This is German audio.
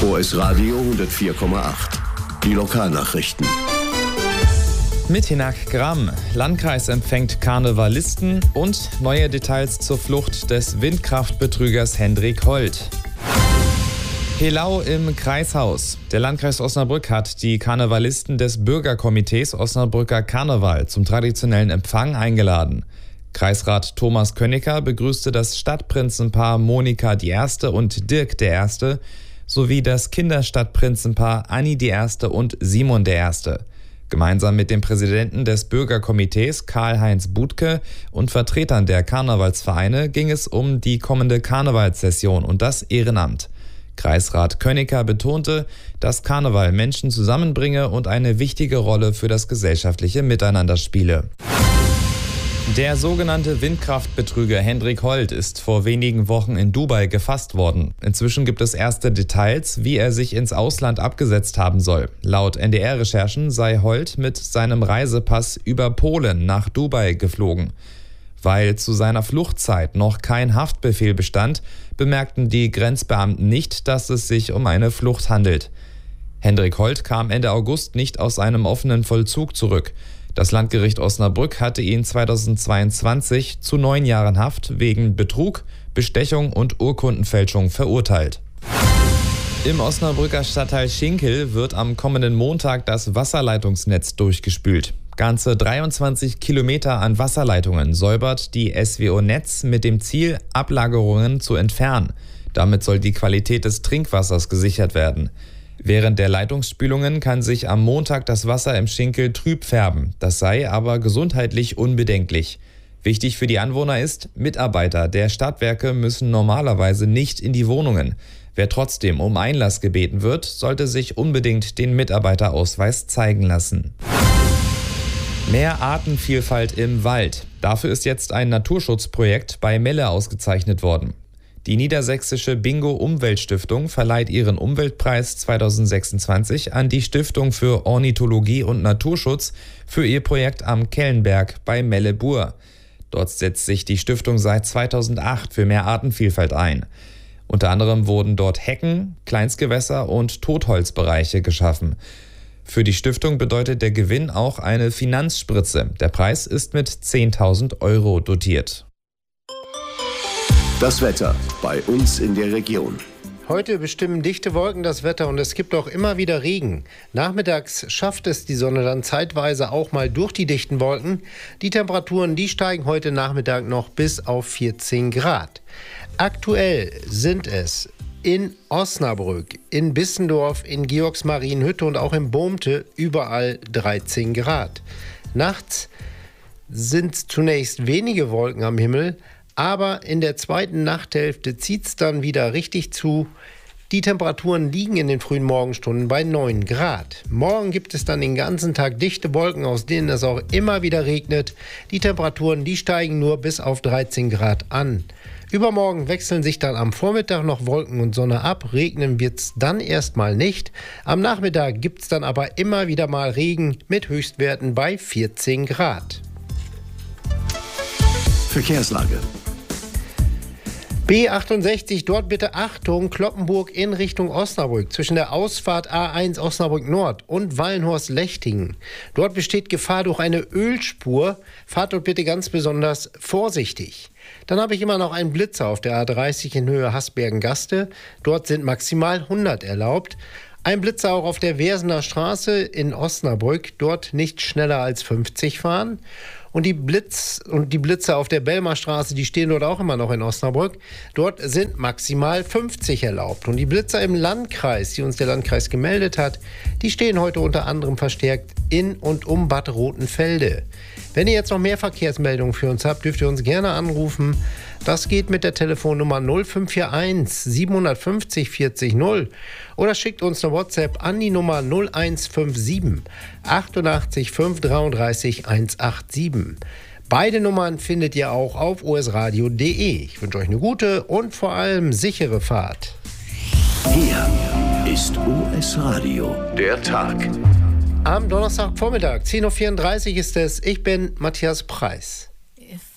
OS Radio 104,8. Die Lokalnachrichten. Mit Hinak Gramm. Landkreis empfängt Karnevalisten und neue Details zur Flucht des Windkraftbetrügers Hendrik Holt. Helau im Kreishaus. Der Landkreis Osnabrück hat die Karnevalisten des Bürgerkomitees Osnabrücker Karneval zum traditionellen Empfang eingeladen. Kreisrat Thomas Könicker begrüßte das Stadtprinzenpaar Monika die Erste und Dirk der Erste sowie das Kinderstadtprinzenpaar Anni die Erste und Simon der Erste. Gemeinsam mit dem Präsidenten des Bürgerkomitees Karl-Heinz Budke und Vertretern der Karnevalsvereine ging es um die kommende Karnevalssession und das Ehrenamt. Kreisrat Könicker betonte, dass Karneval Menschen zusammenbringe und eine wichtige Rolle für das gesellschaftliche Miteinander spiele. Der sogenannte Windkraftbetrüger Hendrik Holt ist vor wenigen Wochen in Dubai gefasst worden. Inzwischen gibt es erste Details, wie er sich ins Ausland abgesetzt haben soll. Laut NDR-Recherchen sei Holt mit seinem Reisepass über Polen nach Dubai geflogen. Weil zu seiner Fluchtzeit noch kein Haftbefehl bestand, bemerkten die Grenzbeamten nicht, dass es sich um eine Flucht handelt. Hendrik Holt kam Ende August nicht aus einem offenen Vollzug zurück. Das Landgericht Osnabrück hatte ihn 2022 zu 9 Jahren Haft wegen Betrug, Bestechung und Urkundenfälschung verurteilt. Im Osnabrücker Stadtteil Schinkel wird am kommenden Montag das Wasserleitungsnetz durchgespült. Ganze 23 Kilometer an Wasserleitungen säubert die SWO Netz mit dem Ziel, Ablagerungen zu entfernen. Damit soll die Qualität des Trinkwassers gesichert werden. Während der Leitungsspülungen kann sich am Montag das Wasser im Schinkel trüb färben. Das sei aber gesundheitlich unbedenklich. Wichtig für die Anwohner ist, Mitarbeiter der Stadtwerke müssen normalerweise nicht in die Wohnungen. Wer trotzdem um Einlass gebeten wird, sollte sich unbedingt den Mitarbeiterausweis zeigen lassen. Mehr Artenvielfalt im Wald. Dafür ist jetzt ein Naturschutzprojekt bei Melle ausgezeichnet worden. Die Niedersächsische Bingo-Umweltstiftung verleiht ihren Umweltpreis 2026 an die Stiftung für Ornithologie und Naturschutz für ihr Projekt am Kellenberg bei Melle-Bur. Dort setzt sich die Stiftung seit 2008 für mehr Artenvielfalt ein. Unter anderem wurden dort Hecken, Kleinstgewässer und Totholzbereiche geschaffen. Für die Stiftung bedeutet der Gewinn auch eine Finanzspritze. Der Preis ist mit 10.000 € dotiert. Das Wetter bei uns in der Region. Heute bestimmen dichte Wolken das Wetter und es gibt auch immer wieder Regen. Nachmittags schafft es die Sonne dann zeitweise auch mal durch die dichten Wolken. Die Temperaturen, die steigen heute Nachmittag noch bis auf 14 Grad. Aktuell sind es in Osnabrück, in Bissendorf, in Georgsmarienhütte und auch in Bohmte überall 13 Grad. Nachts sind zunächst wenige Wolken am Himmel, aber in der zweiten Nachthälfte zieht es dann wieder richtig zu. Die Temperaturen liegen in den frühen Morgenstunden bei 9 Grad. Morgen gibt es dann den ganzen Tag dichte Wolken, aus denen es auch immer wieder regnet. Die Temperaturen, die steigen nur bis auf 13 Grad an. Übermorgen wechseln sich dann am Vormittag noch Wolken und Sonne ab. Regnen wird es dann erstmal nicht. Am Nachmittag gibt es dann aber immer wieder mal Regen mit Höchstwerten bei 14 Grad. Verkehrslage. B68, dort bitte Achtung, Cloppenburg in Richtung Osnabrück, zwischen der Ausfahrt A1 Osnabrück Nord und Wallenhorst-Lechtingen. Dort besteht Gefahr durch eine Ölspur. Fahrt dort bitte ganz besonders vorsichtig. Dann habe ich immer noch einen Blitzer auf der A30 in Höhe Hasbergen-Gaste. Dort sind maximal 100 erlaubt. Ein Blitzer auch auf der Versener Straße in Osnabrück, dort nicht schneller als 50 fahren. Und die Blitzer auf der Belmer Straße, die stehen dort auch immer noch in Osnabrück. Dort sind maximal 50 erlaubt. Und die Blitzer im Landkreis, die uns der Landkreis gemeldet hat, die stehen heute unter anderem verstärkt in und um Bad Rotenfelde. Wenn ihr jetzt noch mehr Verkehrsmeldungen für uns habt, dürft ihr uns gerne anrufen. Das geht mit der Telefonnummer 0541 750 40 0 oder schickt uns eine WhatsApp an die Nummer 0157 88 533 187. Beide Nummern findet ihr auch auf osradio.de. Ich wünsche euch eine gute und vor allem sichere Fahrt. Hier ist OS Radio, der Tag. Am Donnerstagvormittag, 10.34 Uhr ist es. Ich bin Matthias Preis.